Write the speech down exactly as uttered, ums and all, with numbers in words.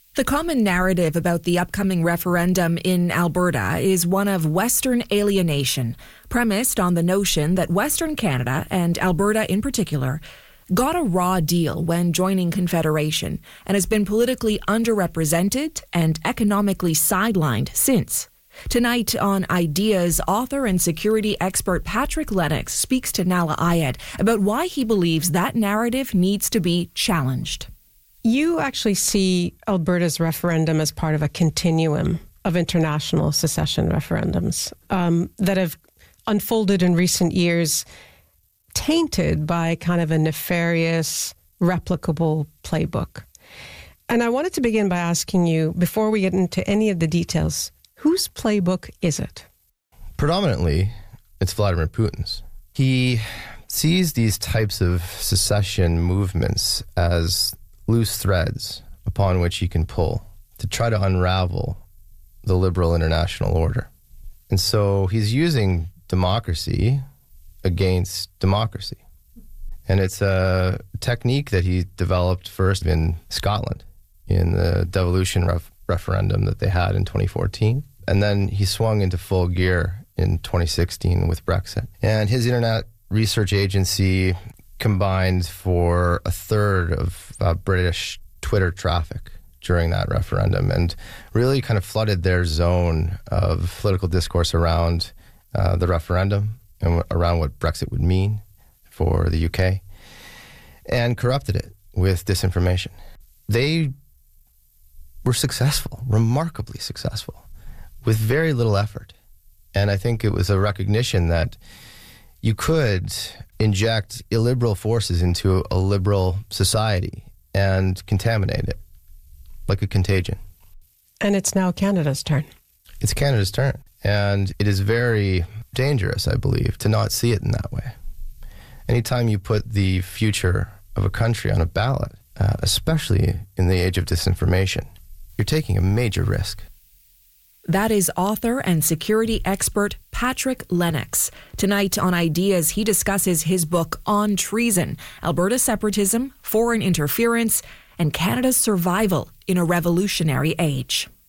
The common narrative about the upcoming referendum in Alberta is one of Western alienation, premised on the notion that Western Canada, and Alberta in particular, got a raw deal when joining Confederation and has been politically underrepresented and economically sidelined since. Tonight on Ideas, author and security expert Patrick Lennox speaks to Nahlah Ayed about why he believes that narrative needs to be challenged. You actually see Alberta's referendum as part of a continuum of international secession referendums um, that have unfolded in recent years, tainted by kind of a nefarious, replicable playbook. And I wanted to begin by asking you, before we get into any of the details, whose playbook is it? Predominantly, it's Vladimir Putin's. He sees these types of secession movements as loose threads upon which he can pull to try to unravel the liberal international order. And so he's using democracy against democracy. And it's a technique that he developed first in Scotland in the devolution ref- referendum that they had in twenty fourteen. And then he swung into full gear in twenty sixteen with Brexit. And his Internet Research Agency combined for a third of uh, British Twitter traffic during that referendum and really kind of flooded their zone of political discourse around uh, the referendum and w- around what Brexit would mean for the U K and corrupted it with disinformation. They were successful, remarkably successful, with very little effort. And I think it was a recognition that you could inject illiberal forces into a liberal society and contaminate it like a contagion. And it's now Canada's turn. It's Canada's turn. And it is very dangerous, I believe, to not see it in that way. Anytime you put the future of a country on a ballot, uh, especially in the age of disinformation, you're taking a major risk. That is author and security expert Patrick Lennox. Tonight on Ideas, he discusses his book On Treason, Alberta Separatism, Foreign Interference, and Canada's Survival in a Revolutionary Age.